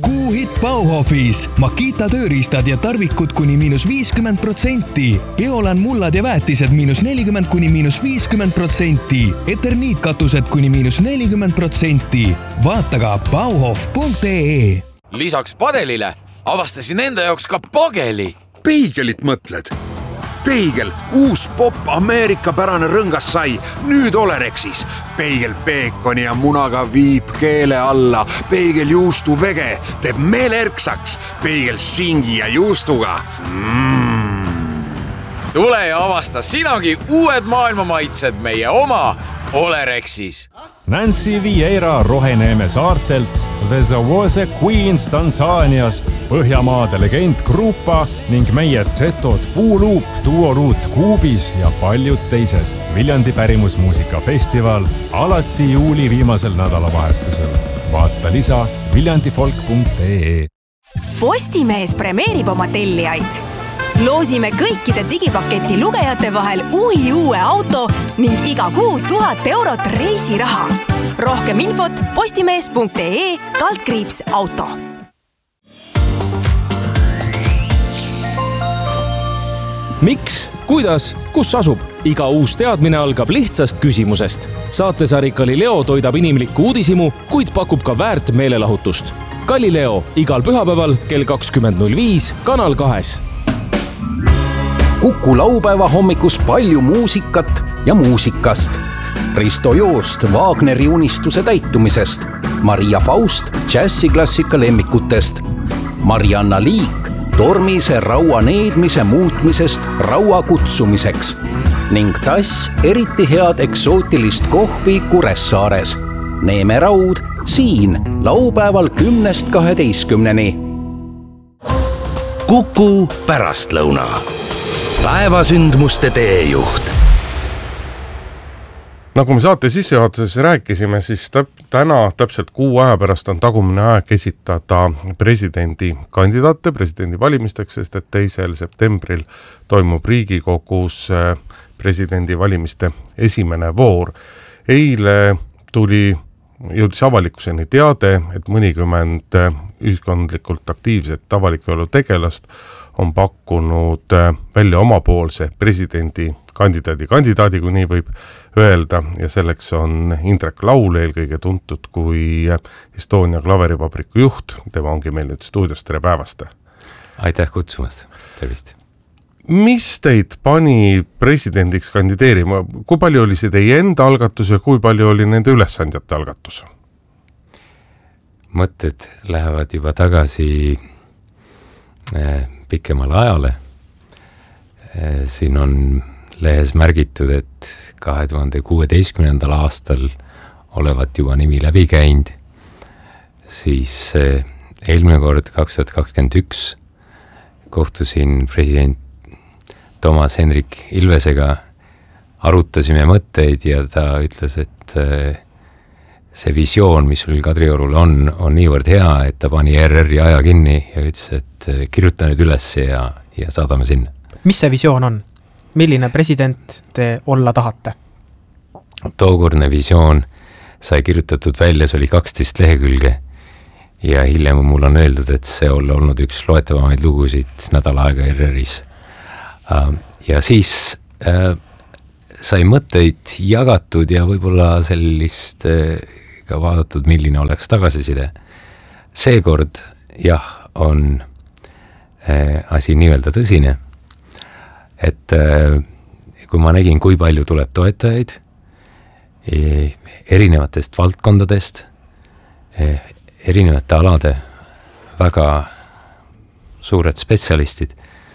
Kuuhitt Bauhofis. Makita tööriistad ja tarvikud kuni -50%. Eolan mullad ja väetised -40 kuni -50%. Eterniitkatused kuni -40%. Vaata ka bauhof.ee. Lisaks padelile avastasin enda jaoks ka pageli. Peigelit mõtled? Peigel, uus popp Ameerika-pärane rõngas sai, nüüd Olerexis. Peigel peekoni ja munaga viib keele alla. Peigel juustu vege teeb meeleerksaks. Peigel singi ja juustuga. Tule ja avasta sinagi uued maailmamaitsed meie oma Olerexis. Nancy Vieira Roheneeme saartelt, The Zawose Queens Tansaaniast, Põhjamaade legend Grupa ning meie Zetod Puuluup, Duoruut Kuubis ja paljud teised. Viljandi pärimusmuusikafestival alati juuli viimasel nädalavahetusel. Vaata lisa viljandifolk.ee. Postimees premeerib oma tellijaid. Loosime kõikide digipaketi lugejate vahel uue auto ning iga kuu 1000 eurot reisiraha. Rohkem infot postimees.ee/auto. Miks, kuidas, kus asub? Iga uus teadmine algab lihtsast küsimusest. Saatesari Galileo toidab inimlikku uudishimu, kuid pakub ka väärt meelelahutust. Galileo igal pühapäeval kell 20.05 Kanal 2. Kuku laupäeva hommikus palju muusikat ja muusikast. Risto Joost Wagneri unistuse täitumisest. Maria Faust džässiklassika lemmikutest. Marianna Liik tormise raua needmise muutmisest raua kutsumiseks. Ning Tass eriti head eksootilist kohvi Kuressaares. Neeme Raud siin laupäeval 10-12. Kuku pärastlõuna. Päevasündmuste teejuht. Nagu me saate sissejuhatuses rääkisime, siis täna täpselt kuu aja pärast on tagumine aeg esitada presidendi kandidaate presidendi valimisteks, sest et 2. septembril toimub Riigikogus presidendi valimiste esimene voor. Eile jõudis avalikkuseni teade, et mõnikümmend ühiskondlikult aktiivset avaliku elu tegelast on pakkunud välja omapoolse presidendi kandidaadi, kui nii võib öelda, ja selleks on Indrek Laul, eelkõige tuntud kui Estonia klaverivabriku juht. Tema ongi meil nüüd stuudios, tere päevast. Aitäh kutsumast, tervist. Mis teid pani presidendiks kandideerima? Kui palju oli see teie enda algatus ja kui palju oli nende ülesandjate algatus? Mõtted lähevad juba tagasi pikemale ajale. Siin on lehes märgitud, et 2016. aastal olevat juba nimi läbi käinud. Siis eelmine kord 2021 kohtusin president Toomas Hendrik Ilvesega, arutasime mõtteid ja ta ütles, et see visioon, mis sul Kadriorul on niivõrd hea, et ta pani RR-i aja kinni ja ütles, et kirjuta nüüd üles ja saadame sinna. Mis see visioon on? Milline president te olla tahate? Tookordne visioon sai kirjutatud välja, see oli 12 lehekülge ja hiljem mul on öeldud, et see olla olnud üks loetavamaid lugusid nädal aega RR-is. Ja siis sai mõtteid jagatud ja võib-olla sellist ka vaadatud, milline oleks tagasiside. Seekord on asi nii-öelda tõsine, et kui ma nägin, kui palju tuleb toetajaid erinevatest valdkondadest, erinevate alade väga suured spetsialistid,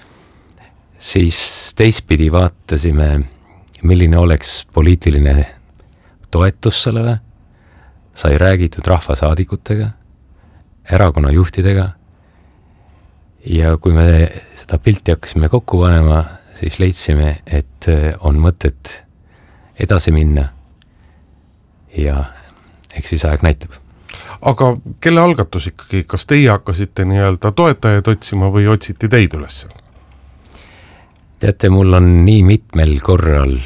siis teistpidi vaatasime, milline oleks poliitiline toetus sellele, sai räägitud rahvasaadikutega, erakonnajuhtidega ja kui me seda pilti hakkasime kokku panema, siis leidsime, et on mõtet edasi minna ja eks siis aeg näitab. Aga kelle algatus ikkagi, kas teie hakkasite nii-öelda toetajaid otsima või otsiti teid üles? Teate, mul on nii mitmel korral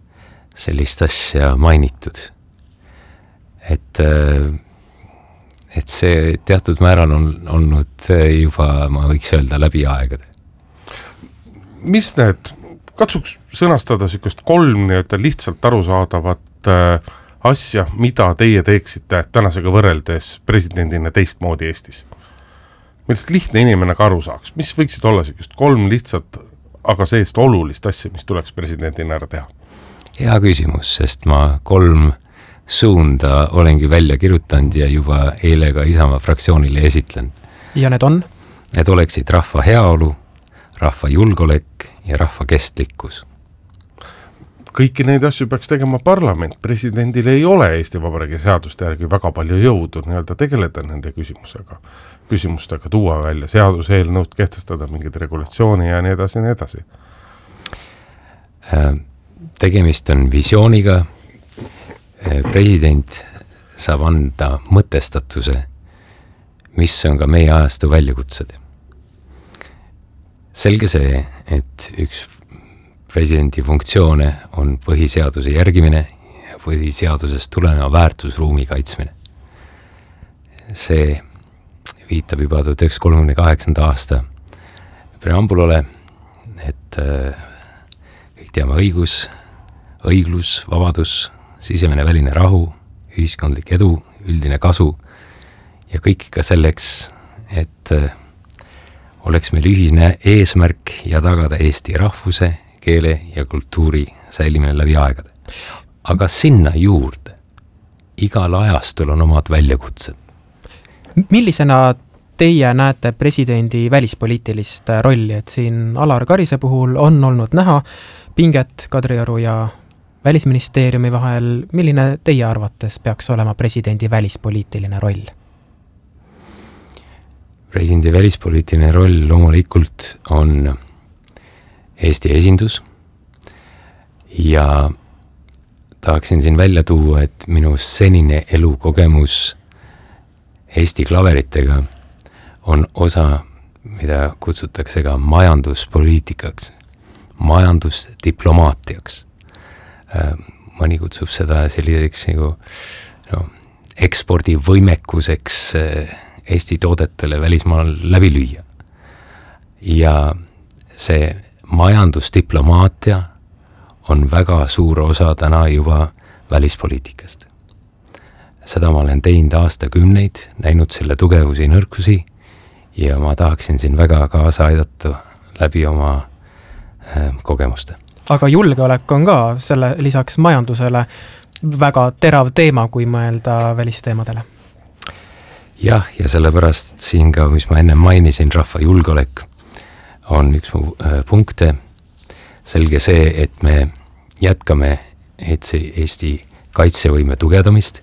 sellist asja mainitud, et et see teatud määral on olnud juba, ma võiks öelda, läbi aegade. Mis need, katsuks sõnastada sükest 3 nii-öelda lihtsalt arusaadavat asja, mida teie teeksite tänasega võrreldes presidendina teistmoodi Eestis? Millest lihtne inimene ka aru saaks, mis võiksid olla sükest 3 lihtsalt, aga seest olulist asja, mis tuleks presidendina ära teha? Hea küsimus, sest ma 3 suunda olengi välja kirjutanud ja juba eile ka Isamaa fraktsioonile esitlen. Ja need on? Need oleksid rahva heaolu, rahva julgeolek ja rahva kestlikkus. Kõiki neid asju peaks tegema parlament. Presidendil ei ole Eesti Vabariigi seaduste järgi väga palju jõudu nii-öelda tegeleda nende küsimustega, tuua välja seaduseelnõud, kehtestada mingid regulatsiooni ja nii edasi ja nii edasi. Tegemist on visiooniga. President saab anda mõtestatuse, mis on ka meie ajastu väljakutsed. Selge see, et üks presidendi funktsioone on põhiseaduse järgimine ja põhiseadusest tuleneva väärtusruumi kaitsmine. See viitab juba 1938. aasta preambulole, et kõik teame õiglus, vabadus, sisemine väline rahu, ühiskondlik edu, üldine kasu ja kõik ikka selleks, et oleks meil ühine eesmärk ja tagada Eesti rahvuse, keele ja kultuuri säilimine läbi aegade. Aga sinna juurde igal ajastul on omad väljakutsed. Millisena teie näete presidendi välispoliitilist rolli, et siin Alar Karise puhul on olnud näha pinget Kadrioru ja Välisministeeriumi vahel, milline teie arvates peaks olema presidendi välispoliitiline roll? Presidendi välispoliitiline roll loomulikult on Eesti esindus ja tahaksin siin välja tuua, et minu senine elukogemus Eesti klaveritega on osa, mida kutsutakse ka majanduspoliitikaks, majandusdiplomaatiaks. Mõni kutsub seda selliseks nagu ekspordivõimekuseks Eesti toodetele välismaal läbi lüüa. Ja see majandusdiplomaatia on väga suur osa täna juba välispoliitikast. Seda ma olen teinud aastakümneid, näinud selle tugevusi, nõrkusi ja ma tahaksin siin väga kaasa aidata läbi oma kogemuste. Aga julgeolek on ka selle lisaks majandusele väga terav teema, kui mõelda välisteemadele. Jah, ja sellepärast siin ka, mis ma enne mainisin, rahva julgeolek on üks punkte. Selge see, et me jätkame Eesti kaitsevõime tugevdamist.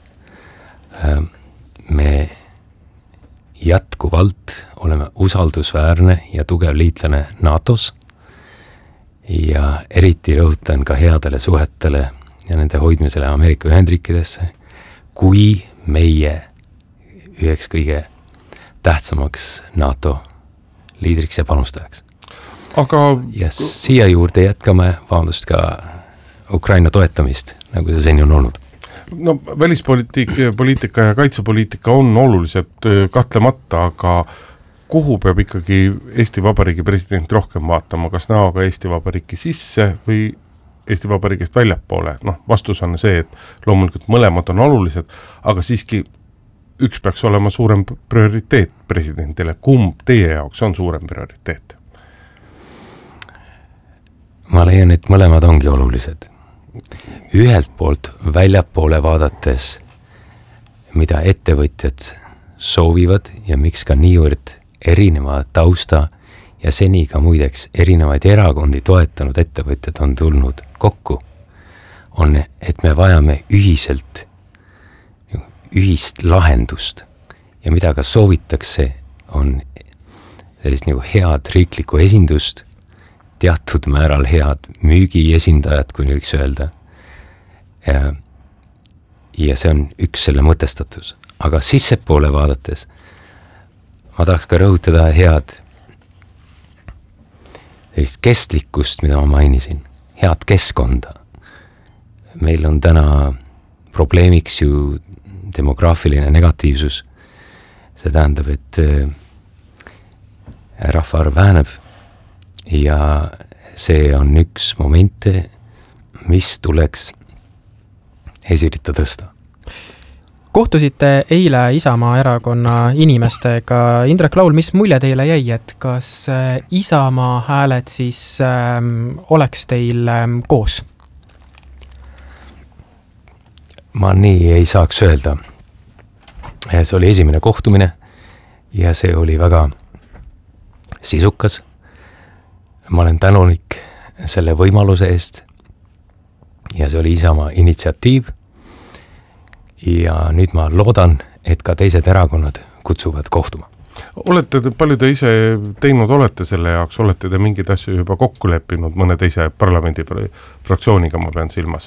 Me jätkuvalt oleme usaldusväärne ja tugev liitlane NATOs ja eriti rõhutan ka headele suhetele ja nende hoidmisele Ameerika Ühendriikidesse, kui meie üheks kõige tähtsamaks NATO liidriks ja panustajaks. Ja siia juurde jätkame, ka Ukraina toetamist, nagu see seni on olnud. No välispoliitika ja kaitsepoliitika on olulised kahtlemata, aga kuhu peab ikkagi Eesti Vabariigi president rohkem vaatama, kas näoga Eesti Vabariigi sisse või Eesti Vabariigist väljapoole? Vastus on see, et loomulikult mõlemad on olulised, aga siiski üks peaks olema suurem prioriteet presidendile. Kumb teie jaoks on suurem prioriteet? Ma leian, et mõlemad ongi olulised. Ühelt poolt väljapoole vaadates, mida ettevõtjad soovivad ja miks ka niivõrd erineva tausta ja seni ka muideks erinevaid erakondi toetanud ettevõtjad on tulnud kokku, on, et me vajame ühist lahendust ja mida ka soovitakse, on sellist nagu head riiklikku esindust, teatud määral head müügiesindajad, kui võiks öelda. Ja see on üks selle mõtestatus. Aga sissepoole vaadates ma tahaks ka rõhutada head sellist kestlikkust, mida ma mainisin, head keskkonda. Meil on täna probleemiks ju demograafiline negatiivsus see tähendab, et rahvaarv väheneb ja see on üks momente, mis tuleks esirita tõsta. Kohtusite eile Isamaa erakonna inimestega. Indrek Laul, mis mulje teile jäi, et kas Isamaa hääled siis oleks teil koos? Ma nii ei saaks öelda. See oli esimene kohtumine ja see oli väga sisukas. Ma olen tänulik selle võimaluse eest ja see oli Isamaa initsiatiiv. Ja nüüd ma loodan, et ka teised erakonnad kutsuvad kohtuma. Palju te ise teinud olete selle jaoks? Olete te mingid asju juba kokku leppinud mõne teise parlamendi fraktsiooniga, ma pean silmas?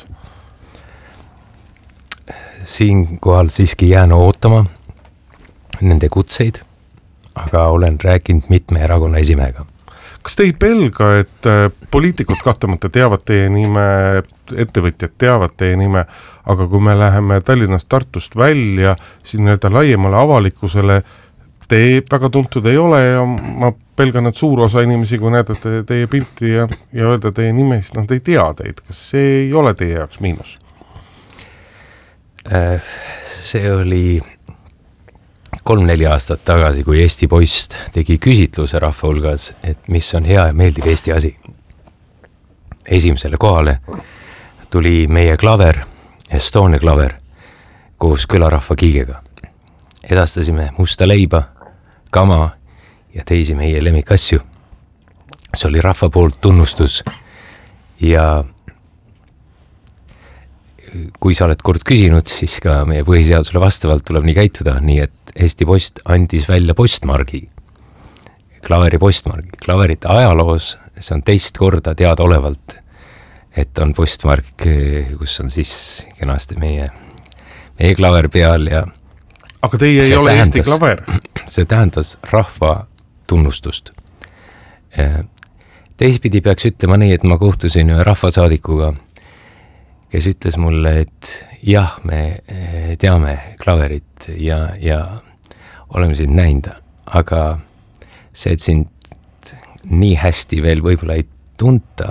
Siinkohal siiski jään ootama nende kutseid, aga olen rääkinud mitme erakonna esimehega. Kas te ei pelga, et poliitikud kahtlemata teavad teie nime, ettevõtjad teavad teie nime, aga kui me läheme Tallinnast Tartust välja, siis nii-öelda laiemale avalikkusele te väga tuntud ei ole ja ma pelgan, et suur osa inimesi, kui näedate teie pilti ja öelda teie nime, siis nad ei tea teid. Kas see ei ole teie jaoks miinus? See oli 3-4 aastat tagasi, kui Eesti Post tegi küsitluse rahva hulgas, et mis on hea ja meeldib Eesti asi. Esimesele kohale tuli meie klaver, Estonia klaver, koos külarahva kiigega. Edastasime musta leiba, kama ja teisi meie lemmikasju. See oli rahva poolt tunnustus ja kui sa oled kord küsinud, siis ka meie põhiseadusele vastavalt tuleb nii käituda, nii et Eesti Post andis välja postmargi, klaveri postmargi. Klaverite ajaloos, see on teist korda teada olevalt, et on postmark, kus on siis kenasti meie klaver peal ja aga teie ei ole Eesti klaver? See tähendas rahva tunnustust. Teisipidi peaks ütlema nii, et ma kohtusin ühe rahvasaadikuga, kes ütles mulle, et jah, me teame klaverit ja oleme sind näinud, aga see, et sind nii hästi veel võib-olla ei tunta,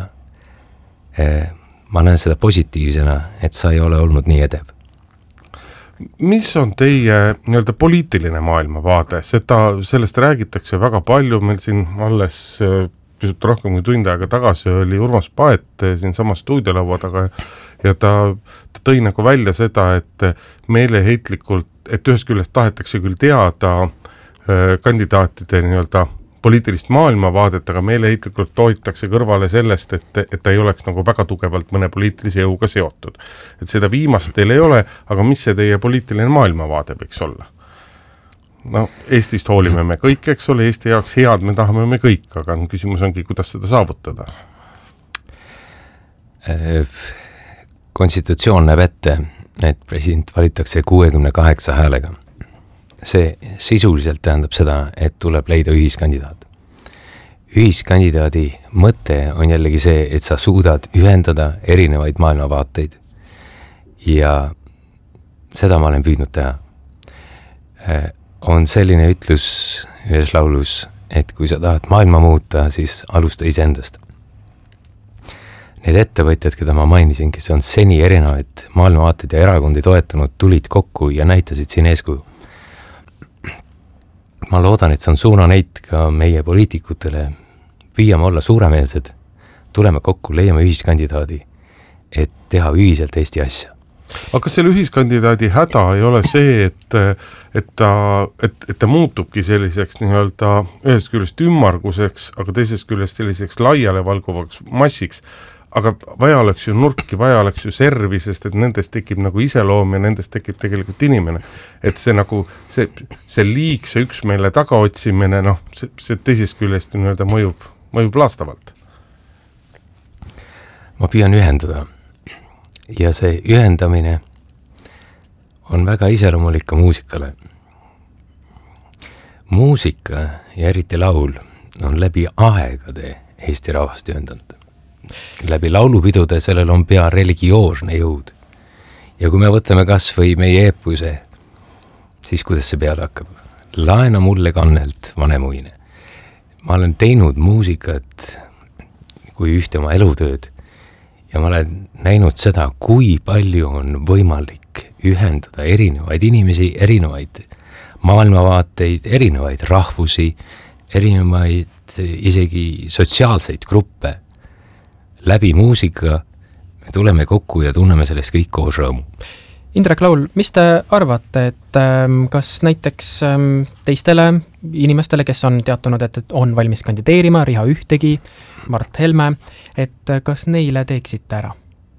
ma näen seda positiivsena, et sa ei ole olnud nii edev. Mis on teie nii-öelda poliitiline maailmavaade? Sellest räägitakse väga palju, meil siin alles pisut rohkem kui tund aega tagasi oli Urmas Paet siin sama stuudiolaua taga ja ta tõi nagu välja seda, et meeleheitlikult, et ühest küljest tahetakse küll teada kandidaatide nii-öelda poliitilist maailmavaadet, aga meeleheitlikult toitakse kõrvale sellest, et ta ei oleks nagu väga tugevalt mõne poliitilise jõuga seotud. Et seda viimast teil ei ole, aga mis see teie poliitiline maailmavaade võiks olla? No, Eestist hoolime me kõik, eks ole, Eesti jaoks head me tahame me kõik, aga küsimus ongi, kuidas seda saavutada? Konstitutsioon näeb ette, et president valitakse 68 häälega. See sisuliselt tähendab seda, et tuleb leida ühiskandidaat. Ühiskandidaadi mõte on jällegi see, et sa suudad ühendada erinevaid maailmavaateid ja seda ma olen püüdnud teha. On selline ütlus ühes laulus, et kui sa tahad maailma muuta, siis alusta iseendast. Need ettevõtjad, keda ma mainisin, kes on seni erinevaid maailmavaateid ja erakondi toetanud, tulid kokku ja näitasid siin eeskuju. Ma loodan, et see on suunaneit ka meie poliitikutele. Püüame olla suuremeelsed, tuleme kokku, leiame ühiskandidaadi, et teha ühiselt Eesti asja. Aga selle ühiskandidaadi häda ei ole see, et ta muutubki selliseks nii-öelda ühest küljest ümmarguseks, aga teisest küljest selliseks laiale valguvaks massiks. Aga vaja oleks ju nurki, vaja oleks ju servi, sest et nendest tekib nagu iseloom ja nendest tekib tegelikult inimene. Et see nagu, see liigse üksmeele tagaotsimine, noh, see teisest küljest nii-öelda mõjub laastavalt. Ma püüan ühendada. Ja see ühendamine on väga iseloomulik ka muusikale. Muusika ja eriti laul on läbi aegade Eesti rahvast ühendanud. Läbi laulupidude sellel on pea religioosne jõud. Ja kui me võtame kas või meie eepuse, siis kuidas see peale hakkab? laena mulle kannelt vanemuine. Ma olen teinud muusikat kui ühte oma elutööd ja ma olen näinud seda, kui palju on võimalik ühendada erinevaid inimesi, erinevaid maailmavaateid, erinevaid rahvusi, erinevaid isegi sotsiaalseid gruppe. Läbi muusika me tuleme kokku ja tunneme sellest kõik koos rõõmu. Indrek Laul, mis te arvate, et kas näiteks teistele inimestele, kes on teatunud, et on valmis kandideerima, Riho Ühtegi, Mart Helme, et kas neile teeksite ära?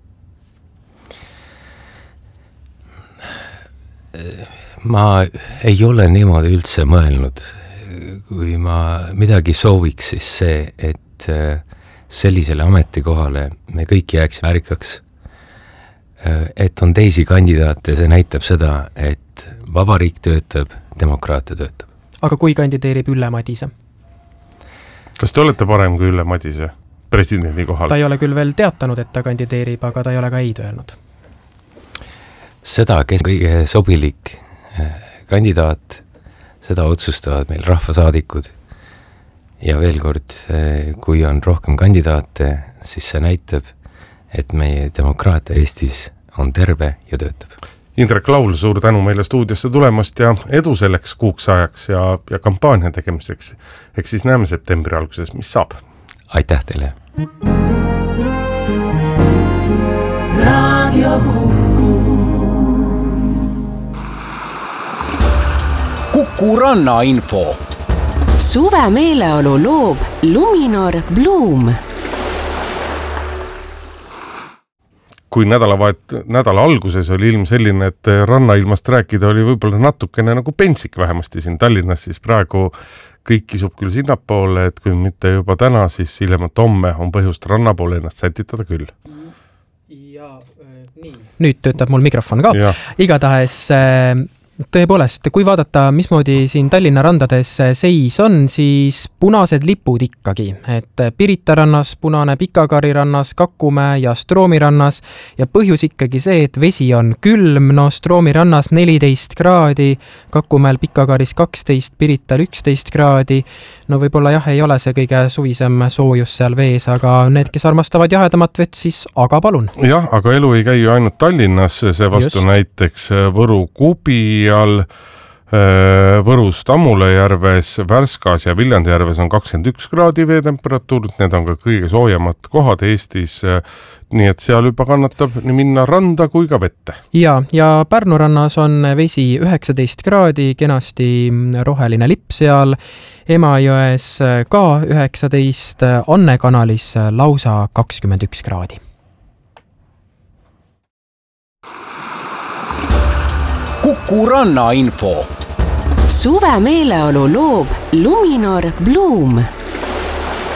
Ma ei ole niimoodi üldse mõelnud. Kui ma midagi sooviks, siis see, et sellisele ametikohale me kõik jääks väärikaks, et on teisi kandidaate, see näitab seda, et vabariik töötab, demokraatia töötab. Aga kui kandideerib Ülle Madise? Kas te olete parem kui Ülle Madise presidendi kohal? Ta ei ole küll veel teatanud, et ta kandideerib, aga ta ei ole ka ei öelnud. Seda, kes kõige sobilik kandidaat, seda otsustavad meil rahvasaadikud. Ja veel kord, kui on rohkem kandidaate, siis see näitab, et meie demokraatia Eestis on terve ja töötab. Indrek Laul, suur tänu meile stuudiosse tulemast ja edu selleks kuuks ajaks ja kampaania tegemiseks. Eks siis näeme septembri alguses, mis saab. Aitäh teile! Radio Kuku. Kuku Ranna info. Suve meeleolu loob Luminor Bloom. Kui nädala alguses oli ilm selline, et rannailmast rääkida oli võib-olla natukene nagu pentsik vähemasti siin Tallinnas, siis praegu kõik kisub küll sinnapoole, et kui mitte juba täna, siis hiljemalt homme on põhjust rannapoole ennast sätitada küll. Ja, nii. Nüüd töötab mul mikrofon ka. Igatahes tõepoolest, kui vaadata, mismoodi siin Tallinna randades seis on, siis punased lipud ikkagi. Et Pirita rannas, punane Pikakari rannas, Kakumäe ja Stroomi rannas ja põhjus ikkagi see, et vesi on külm, no Stroomi rannas 14 kraadi, Kakumäel Pikakaris 12, Pirital 11 kraadi. No võib-olla jah, ei ole see kõige suvisem soojus seal vees, aga need, kes armastavad jahedamat vett, siis aga palun. Jah, aga elu ei käi ju ainult Tallinnas, see vastu just. Näiteks Võru Kubi all, Võrus Tammule järves, Värskas ja Viljandi järves on 21 kraadi veetemperatuur, need on ka kõige soojemad kohad Eestis, nii et seal juba kannatab nii minna randa kui ka vette. Ja Pärnu rannas on vesi 19 kraadi, kenasti roheline lipp seal, Emajões ka 19, Anne kanalis lausa 21 kraadi. Kuku Ranna info. Suve meeleolu loob Luminor Bloom.